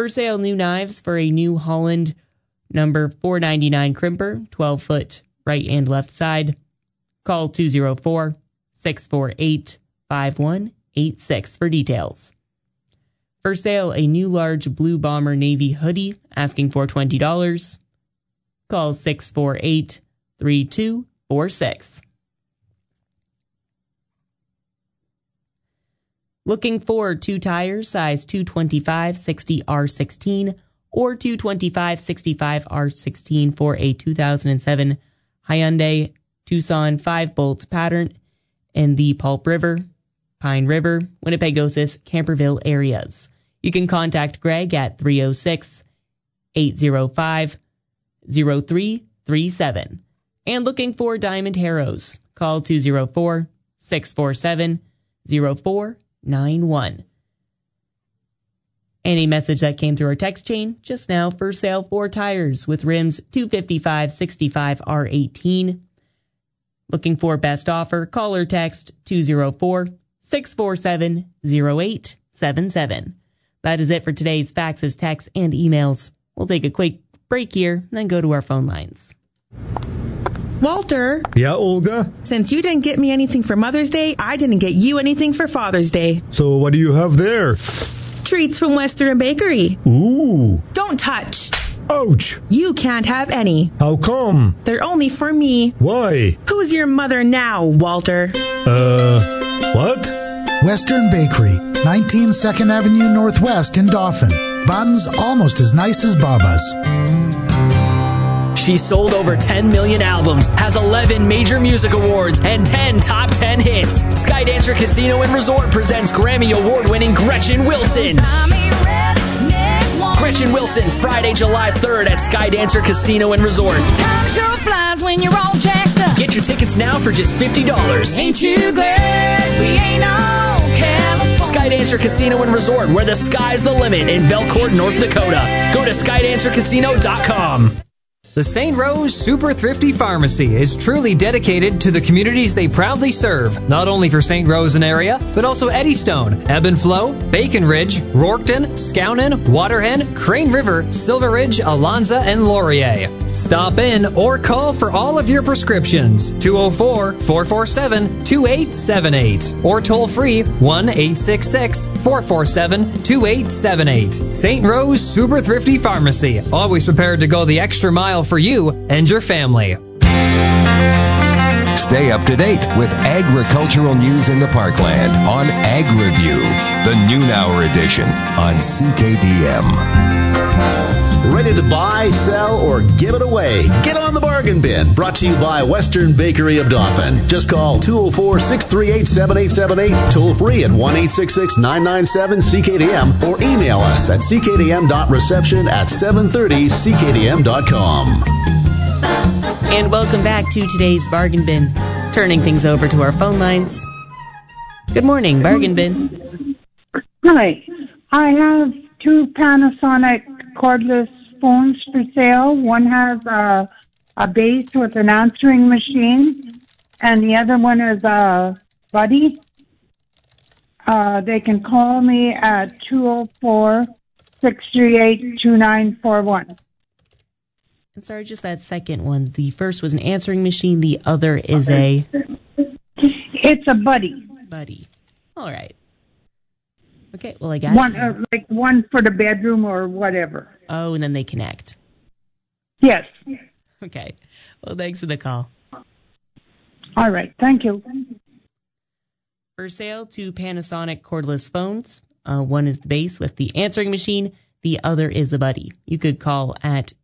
For sale, new knives for a New Holland number 499 crimper, 12-foot right and left side. Call 204-648-5186 for details. For sale, a new large Blue Bomber Navy hoodie, asking for $20. Call 648-3246. Looking for 2 tires, size 225/60R16 or 225/65R16 for a 2007 Hyundai Tucson 5-bolt pattern in the Pulp River, Pine River, Winnepegosis, Camperville areas. You can contact Greg at 306-805-0337. And looking for diamond harrows, call 204-647-0491. And a message that came through our text chain just now. For sale, 4 tires with rims 255/65R18. Looking for best offer, call or text 204-647-0877. That is it for today's faxes, texts, and emails. We'll take a quick break here and then go to our phone lines. Walter. Yeah, Olga? Since you didn't get me anything for Mother's Day, I didn't get you anything for Father's Day. So what do you have there? Treats from Western Bakery. Ooh. Don't touch. Ouch. You can't have any. How come? They're only for me. Why? Who's your mother now, Walter? What? Western Bakery, 19 2nd Avenue Northwest in Dauphin. Buns almost as nice as Baba's. She sold over 10 million albums, has 11 major music awards, and 10 top 10 hits. Skydancer Casino and Resort presents Grammy Award-winning Gretchen Wilson. Gretchen Wilson, Friday, July 3rd at Skydancer Casino and Resort. Time sure flies when you're all jacked up. Get your tickets now for just $50. Ain't you glad we ain't on California? Skydancer Casino and Resort, where the sky's the limit in Belcourt, North Dakota. Go to SkydancerCasino.com. The St. Rose Super Thrifty Pharmacy is truly dedicated to the communities they proudly serve, not only for St. Rose and area, but also Eddystone, Ebb and Flow, Bacon Ridge, Rourketon, Skownon, Waterhen, Crane River, Silver Ridge, Alonza, and Laurier. Stop in or call for all of your prescriptions, 204-447-2878, or toll free 1-866-447-2878. St. Rose Super Thrifty Pharmacy, always prepared to go the extra mile for you and your family. Stay up to date with agricultural news in the Parkland on Ag Review, the noon hour edition on CKDM. Ready to buy, sell, or give it away? Get on the bargain bin. Brought to you by Western Bakery of Dauphin. Just call 204-638-7878, toll free at 1-866-997-CKDM, or email us at ckdm.reception@730ckdm.com. And welcome back to today's Bargain Bin. Turning things over to our phone lines. Good morning, Bargain Bin. Hi. I have 2 Panasonic cordless phones for sale. One has a base with an answering machine, and the other one is a Buddy. They can call me at 204-638-2941. And sorry, just that second one. The first was an answering machine. The other is a... It's a Buddy. Buddy. All right. Okay, well, I got one, it. like one for the bedroom or whatever. Oh, and then they connect. Yes. Okay. Well, thanks for the call. All right. Thank you. For sale, 2 Panasonic cordless phones. One is the base with the answering machine. The other is a Buddy. You could call at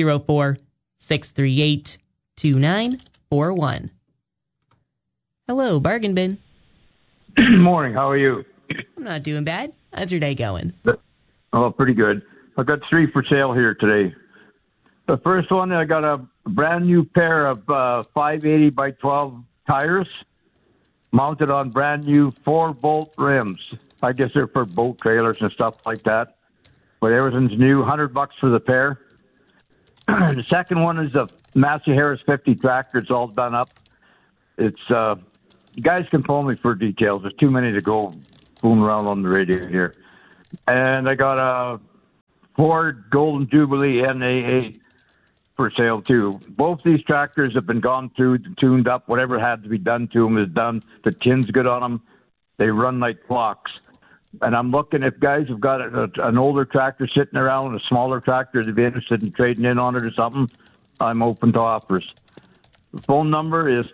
204-638-2941. Hello, Bargain Bin. Morning. How are you? I'm not doing bad. How's your day going? Oh, pretty good. I've got 3 for sale here today. The first one, I got a brand new pair of 580 by 12 tires mounted on brand new 4-bolt rims. I guess they're for boat trailers and stuff like that. But everything's new, $100 for the pair. The second one is a Massey Harris 50 tractor. It's all done up. It's you guys can phone me for details. There's too many to go fooling around on the radio here. And I got a Ford Golden Jubilee NAA for sale too. Both these tractors have been gone through, tuned up. Whatever had to be done to them is done. The tin's good on them. They run like clocks. And I'm looking, if guys have got an older tractor sitting around, a smaller tractor, they'd be interested in trading in on it or something, I'm open to offers. The phone number is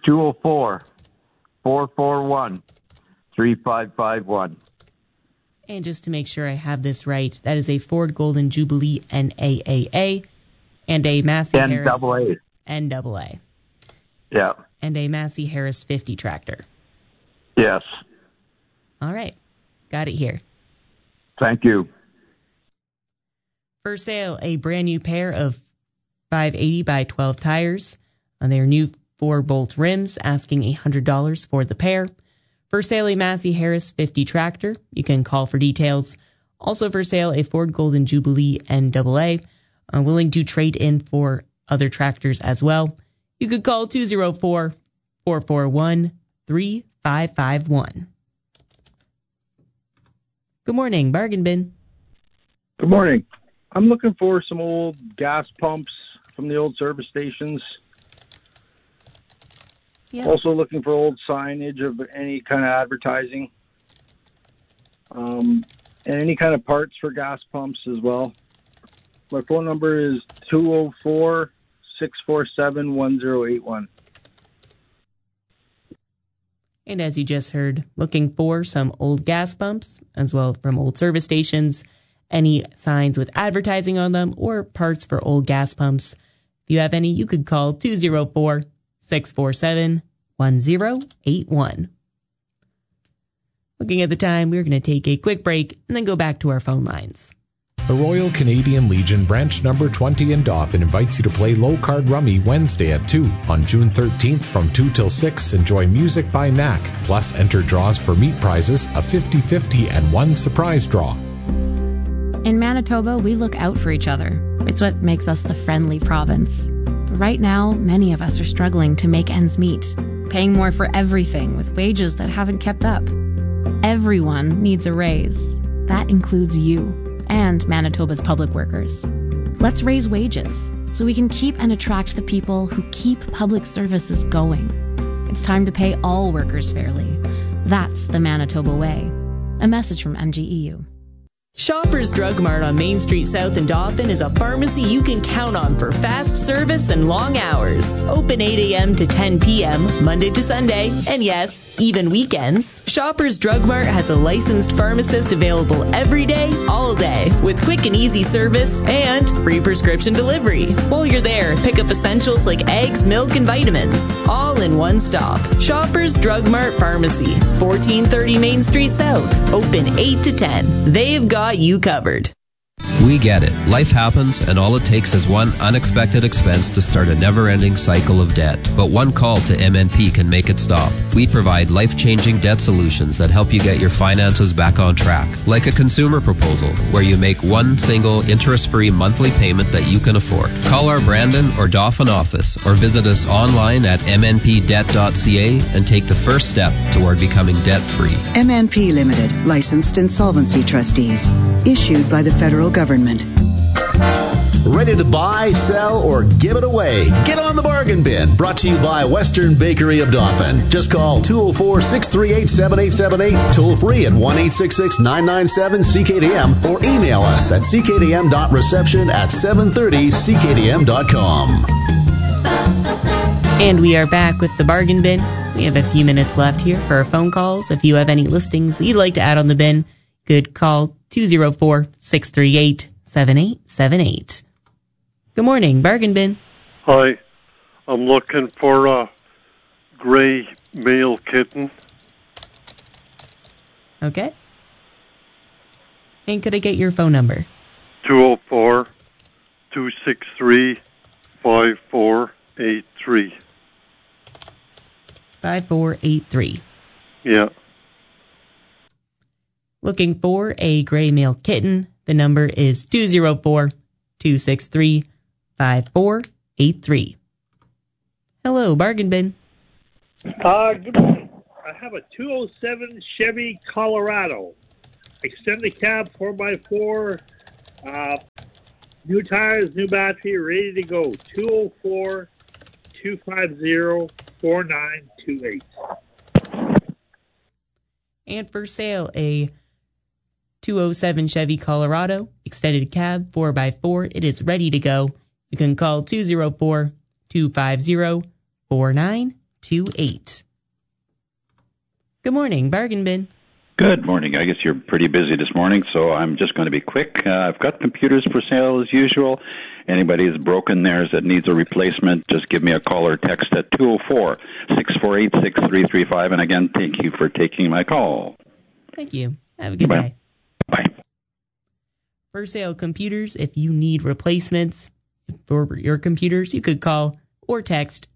204-441-3551. And just to make sure I have this right, that is a Ford Golden Jubilee NAAA and a Massey Harris NAA. Yeah. And a Massey Harris 50 tractor. Yes. All right. Got it here. Thank you. For sale, a brand new pair of 580 by 12 tires on their new 4-bolt rims, asking $100 for the pair. For sale, a Massey Harris 50 tractor. You can call for details. Also for sale, a Ford Golden Jubilee NAA. Willing to trade in for other tractors as well. You could call 204-441-3551. Good morning, Bargain Bin. Good morning. I'm looking for some old gas pumps from the old service stations. Yep. Also looking for old signage of any kind of advertising. And any kind of parts for gas pumps as well. My phone number is 204-647-1081. And as you just heard, looking for some old gas pumps, as well from old service stations, any signs with advertising on them, or parts for old gas pumps. If you have any, you could call 204-647-1081. Looking at the time, we're going to take a quick break and then go back to our phone lines. The Royal Canadian Legion branch number 20 in Dauphin invites you to play low-card rummy Wednesday at 2. On June 13th from 2 till 6, enjoy music by Knack. Plus, enter draws for meat prizes, a 50-50 and one surprise draw. In Manitoba, we look out for each other. It's what makes us the friendly province. But right now, many of us are struggling to make ends meet, paying more for everything with wages that haven't kept up. Everyone needs a raise. That includes you and Manitoba's public workers. Let's raise wages so we can keep and attract the people who keep public services going. It's time to pay all workers fairly. That's the Manitoba way. A message from MGEU. Shoppers Drug Mart on Main Street South in Dauphin is a pharmacy you can count on for fast service and long hours. Open 8 a.m. to 10 p.m., Monday to Sunday, and yes, even weekends. Shoppers Drug Mart has a licensed pharmacist available every day, all day, with quick and easy service and free prescription delivery. While you're there, pick up essentials like eggs, milk, and vitamins, all in one stop. Shoppers Drug Mart Pharmacy, 1430 Main Street South, open 8 to 10. They've got you covered. We get it. Life happens, and all it takes is one unexpected expense to start a never-ending cycle of debt. But one call to MNP can make it stop. We provide life-changing debt solutions that help you get your finances back on track. Like a consumer proposal, where you make one single interest-free monthly payment that you can afford. Call our Brandon or Dauphin office, or visit us online at mnpdebt.ca and take the first step toward becoming debt-free. MNP Limited, licensed insolvency trustees. Issued by the federal government. Ready to buy, sell, or give it away? Get on the bargain bin. Brought to you by Western Bakery of Dauphin. Just call 204-638-7878, toll free at 1-866-997-CKDM, or email us at ckdm.reception@730ckdm.com. And we are back with the bargain bin. We have a few minutes left here for our phone calls. If you have any listings you'd like to add on the bin, good call 204-638-7878. Good morning, Bargain Bin. Hi, I'm looking for a gray male kitten. Okay. And could I get your phone number? 204-263-5483. 5483. Yeah. Looking for a gray male kitten. The number is 204-263-5483. Hello, Bargain Bin. Good morning. I have a 207 Chevy Colorado. Extended cab 4x4. New tires, new battery, ready to go. 204-250-4928. And for sale, a 207 Chevy Colorado, extended cab, 4x4. It is ready to go. You can call 204-250-4928. Good morning, Bargain Bin. Good morning. I guess you're pretty busy this morning, so I'm just going to be quick. I've got computers for sale as usual. Anybody who's broken theirs that needs a replacement, just give me a call or text at 204-648-6335. And again, thank you for taking my call. Thank you. Have a good day. Bye. For sale computers, if you need replacements for your computers, you could call or text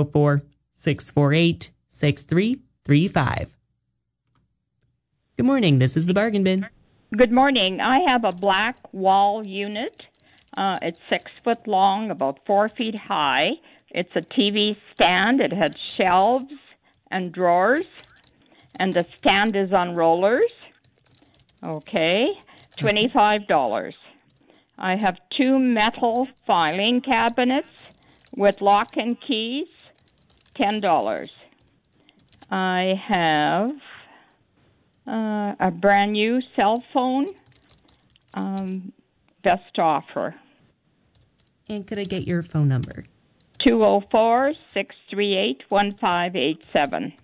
204-648-6335. Good morning. This is the Bargain Bin. Good morning. I have a black wall unit. It's 6 foot long, about 4 feet high. It's a TV stand. It has shelves and drawers, and the stand is on rollers. Okay, $25. I have 2 metal filing cabinets with lock and keys, $10. I have a brand new cell phone, best offer. And could I get your phone number? 204-638-1587.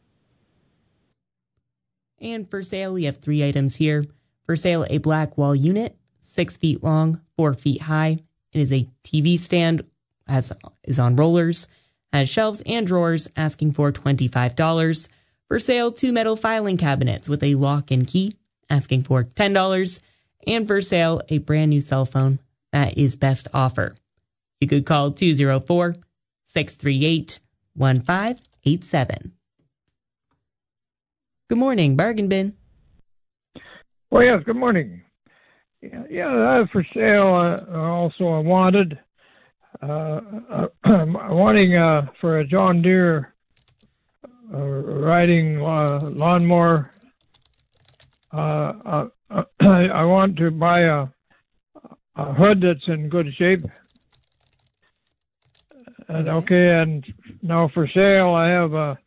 And for sale, we have 3 items here. For sale, a black wall unit, 6 feet long, 4 feet high. It is a TV stand, is on rollers, has shelves and drawers, asking for $25. For sale, 2 metal filing cabinets with a lock and key, asking for $10. And for sale, a brand new cell phone. That is best offer. You could call 204-638-1587. Good morning, Bargain Bin. Oh, yes, good morning. Yeah, that's for sale. Also, I wanted. I'm wanting for a John Deere riding lawnmower. I want to buy a hood that's in good shape. And and now for sale, I have a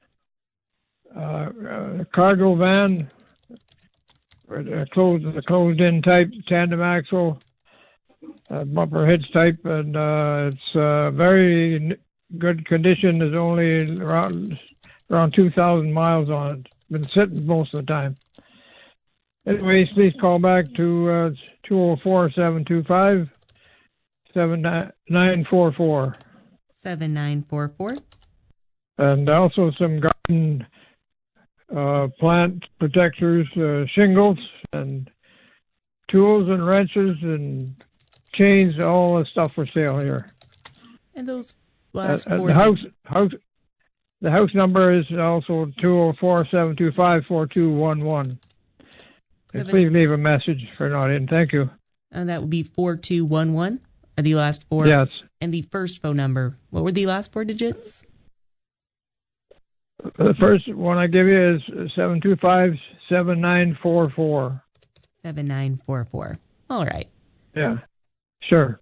cargo van, a closed-in type tandem axle, bumper hitch type, and it's very good condition. There's only around 2,000 miles on it. Been sitting most of the time. Anyways, please call back to 204-725-7944. 7944. And also some garden plant protectors, shingles, and tools and wrenches and chains, all the stuff for sale here. And those last four. The house number is also 204-725-4211. And please leave a message for not in. Thank you. And that would be 4211. Are the last 4? Yes. And the first phone number, what were the last 4 digits? The first one I give you is 725-7944. 7944. All right. Yeah. Sure.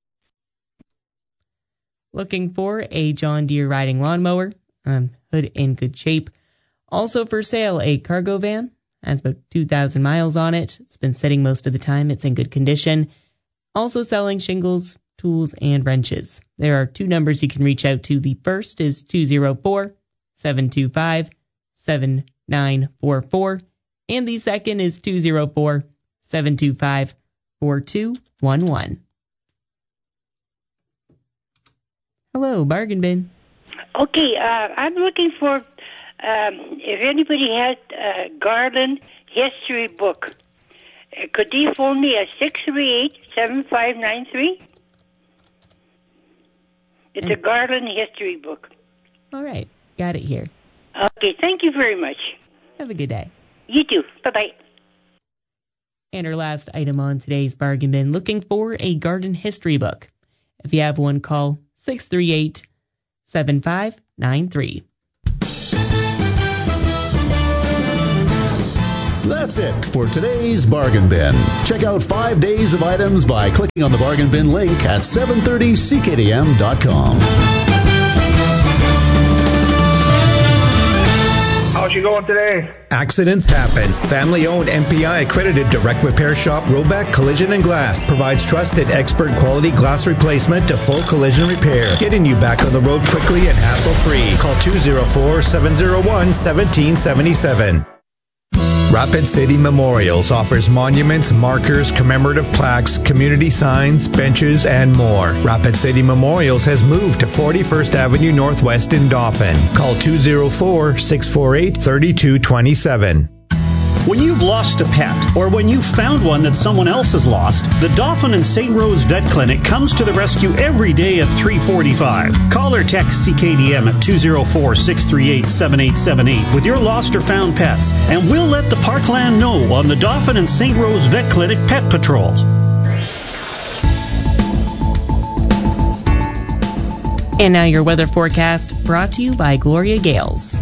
Looking for a John Deere riding lawnmower, hood in good shape. Also for sale, a cargo van. Has about 2,000 miles on it. It's been sitting most of the time. It's in good condition. Also selling shingles, tools, and wrenches. There are 2 numbers you can reach out to. The first is 204-725-7944. And the second is 204-725-4211. Hello, Bargain Bin. Okay, I'm looking for if anybody has a Garland history book. Could you phone me at 638-7593? It's a Garland history book. All right, got it here. Okay, thank you very much. Have a good day. You too. Bye-bye. And our last item on today's Bargain Bin, looking for a garden history book. If you have one, call 638-7593. That's it for today's Bargain Bin. Check out 5 days of items by clicking on the Bargain Bin link at 730ckdm.com. How's you going today? Accidents happen. Family-owned MPI accredited direct repair shop Roback Collision and Glass provides trusted expert quality glass replacement to full collision repair, getting you back on the road quickly and hassle-free. Call 204-701-1777. Rapid City Memorials offers monuments, markers, commemorative plaques, community signs, benches, and more. Rapid City Memorials has moved to 41st Avenue Northwest in Dauphin. Call 204-648-3227. When you've lost a pet, or when you've found one that someone else has lost, the Dauphin and St. Rose Vet Clinic comes to the rescue every day at 3:45. Call or text CKDM at 204-638-7878 with your lost or found pets, and we'll let the Parkland know on the Dauphin and St. Rose Vet Clinic Pet Patrol. And now your weather forecast, brought to you by Gloria Gales.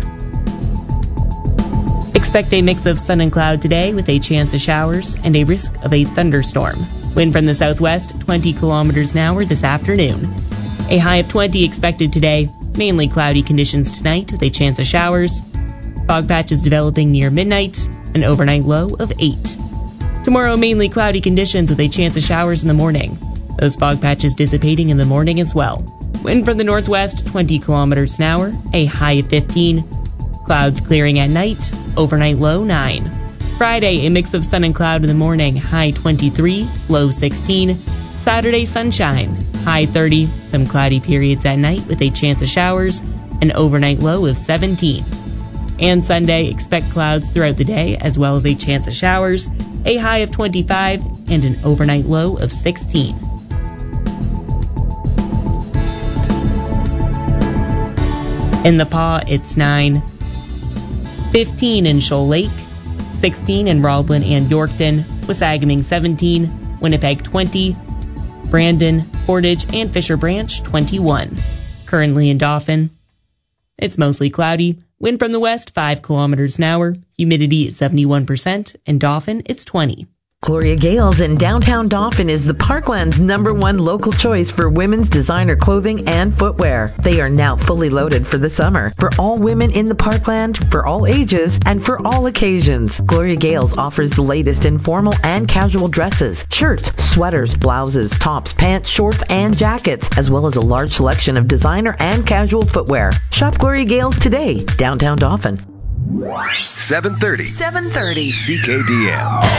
Expect a mix of sun and cloud today with a chance of showers and a risk of a thunderstorm. Wind from the southwest, 20 kilometers an hour this afternoon. A high of 20 expected today. Mainly cloudy conditions tonight with a chance of showers. Fog patches developing near midnight. An overnight low of 8. Tomorrow, mainly cloudy conditions with a chance of showers in the morning. Those fog patches dissipating in the morning as well. Wind from the northwest, 20 kilometers an hour. A high of 15. Clouds clearing at night, overnight low 9. Friday, a mix of sun and cloud in the morning, high 23, low 16. Saturday, sunshine, high 30, some cloudy periods at night with a chance of showers, an overnight low of 17. And Sunday, expect clouds throughout the day as well as a chance of showers, a high of 25, and an overnight low of 16. In the Paw, it's 9. 15 in Shoal Lake, 16 in Roblin and Yorkton, Wasagaming 17, Winnipeg 20, Brandon, Portage, and Fisher Branch 21. Currently in Dauphin, it's mostly cloudy, wind from the west 5 kilometers an hour, humidity at 71%, and Dauphin it's 20. Gloria Gales in downtown Dauphin is the Parkland's #1 local choice for women's designer clothing and footwear. They are now fully loaded for the summer. For all women in the Parkland, for all ages, and for all occasions. Gloria Gales offers the latest in formal and casual dresses, shirts, sweaters, blouses, tops, pants, shorts, and jackets, as well as a large selection of designer and casual footwear. Shop Gloria Gales today, downtown Dauphin. 730 CKDM.